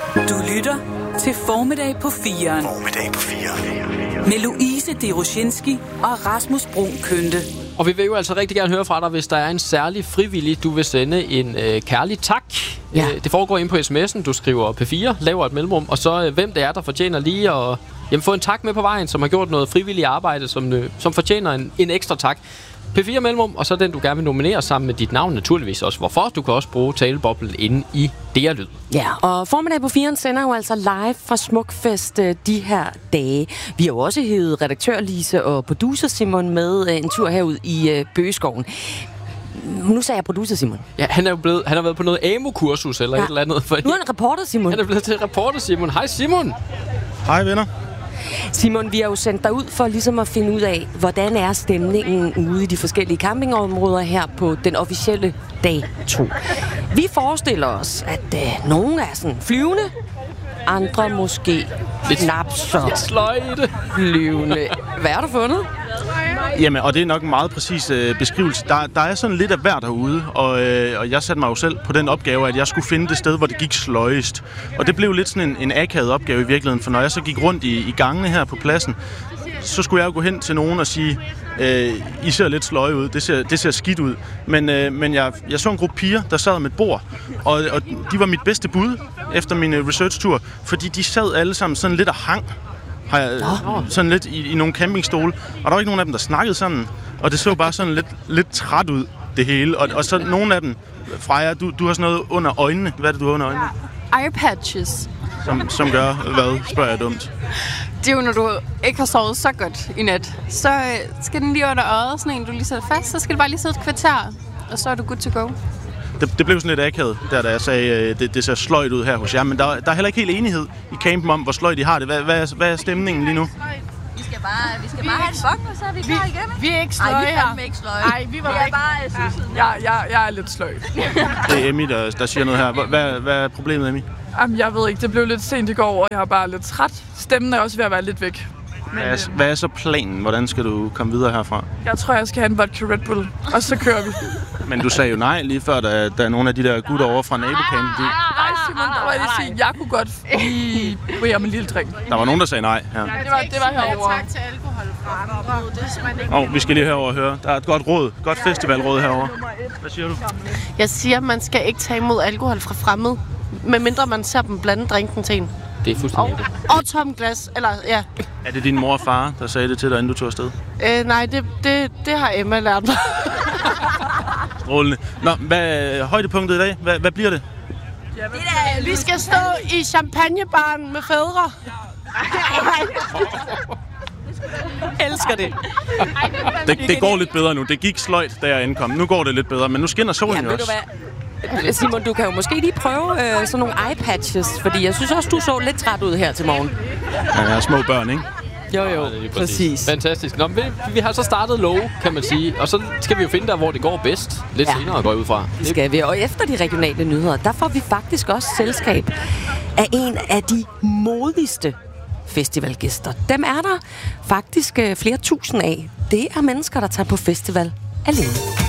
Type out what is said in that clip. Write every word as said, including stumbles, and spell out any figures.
Du lytter til Formiddag på firen. Formiddag på firen. Med Louise Deroshinski og Rasmus Bruun Kønte. Og vi vil jo altså rigtig gerne høre fra dig, hvis der er en særlig frivillig, du vil sende en øh, kærlig tak. Ja. Øh, det foregår ind på sms'en, du skriver P fire, laver et mellemrum, og så øh, hvem det er, der fortjener lige at jamen, få en tak med på vejen, som har gjort noget frivilligt arbejde, som, øh, som fortjener en, en ekstra tak. P fire mellemrum, og så den, du gerne vil nominere sammen med dit navn, naturligvis også. Hvorfor? Du kan også bruge taleboblen inde i D R Lyd. Ja, og Formiddag på firen sender jo altså live fra Smukfest øh, de her dage. Vi har jo også hævet redaktør Lise og producer Simon med øh, en tur herud i øh, Bøgeskoven. Nu sagde jeg producer Simon. Ja, han er jo blevet, han har været på noget A M O-kursus eller ja. et eller andet. Fordi nu er han reporter Simon. Han er blevet til reporter Simon. Hej Simon. Hej venner. Simon, vi har jo sendt dig ud for ligesom at finde ud af, hvordan er stemningen ude i de forskellige campingområder her på den officielle dag to. Vi forestiller os, at øh, nogle er sådan flyvende, andre måske knap så sløjte flyvende. Hvad har du fundet? Jamen, og det er nok en meget præcis øh, beskrivelse. Der, der er sådan lidt af hver derude, og, øh, og jeg satte mig jo selv på den opgave, at jeg skulle finde det sted, hvor det gik sløjest. Og det blev lidt sådan en, en akavet opgave i virkeligheden, for når jeg så gik rundt i, i gangene her på pladsen, så skulle jeg jo gå hen til nogen og sige, øh, I ser lidt sløje ud, det ser, det ser skidt ud. Men, øh, men jeg, jeg så en gruppe piger, der sad med et bord, og, og de var mit bedste bud efter min research-tur, fordi de sad alle sammen sådan lidt og hang. Har jeg, sådan lidt i, i nogle campingstole, og der var ikke nogen af dem, der snakkede sådan, og det så bare sådan lidt, lidt træt ud, det hele. Og, og så nogle af dem, Freja, du, du har sådan noget under øjnene. Hvad er det, du har under øjnene? Eye patches. Som, som gør hvad, spørger jeg dumt. Det er jo, når du ikke har sovet så godt i nat. Så øh, skal den lige under øjet, sådan en, du lige sætter fast. Så skal det bare lige sidde et kvarter, og så er du good to go. Det, det blev sådan lidt akavet, der da jeg sagde, det, det ser sløjt ud her hos jer. Men der, der er heller ikke helt enighed i campen om, hvor sløjt de har det. Hvad, hvad, er, hvad er stemningen lige nu? Vi skal bare, vi skal bare have en bok, og så er vi klar igen. Vi er ikke sløje her. Ej, vi er fandme ikke sløje. Ej, vi var vi er ikke. bare uh, sydsiden. Ja, jeg, jeg er lidt sløj. Det er Emmy, der, der siger noget her. Hvad, hvad er problemet, Emmy? Jamen, jeg ved ikke. Det blev lidt sent i går, og jeg er bare lidt træt. Stemmen er også ved at være lidt væk. Hvad er, hvad er så planen? Hvordan skal du komme videre herfra? Jeg tror, jeg skal have en vodka Red Bull, og så kører vi. Men du sagde jo nej lige før, da, da nogle af de der gutter over fra nabocampen, de... Nej, Simon, der var jeg lige sige, jeg kunne godt lige bryge om en lille drink. Der var nogen, der sagde nej her. Det var, det var herovre. Tak til alkohol fra det er simpelthen ikke... Og vi skal lige herover og høre. Der er et godt råd. Godt festivalråd herover. Hvad siger du? Jeg siger, at man skal ikke tage imod alkohol fra fremmed, medmindre man ser dem blande drinken til en. Det er fuldstændig det. Og tom glas, eller ja. Er det din mor og far, der sagde det til dig, inden du tog afsted? Øh, nej, det, det, det har Emma lært mig. Strålende. Nå, hvad er højdepunktet i dag? Hvad, hvad bliver det? det der, vi skal stå i champagnebaren med fædre. Elsker det. det. Det går lidt bedre nu. Det gik sløjt, da jeg ankom. Nu går det lidt bedre, men nu skinner solen jo også. Simon, du kan jo måske lige prøve øh, sådan nogle eye patches, fordi jeg synes også, du så lidt træt ud her til morgen. Ja, jeg er små børn, ikke? Jo, jo, ja, præcis. præcis. Fantastisk. Nå, vi, vi har så startet low, kan man sige, og så skal vi jo finde der, hvor det går bedst. Lidt ja. senere går jeg ud fra. Det skal vi, og efter de regionale nyheder, der får vi faktisk også selskab af en af de modigste festivalgæster. Dem er der faktisk flere tusind af. Det er mennesker, der tager på festival alene.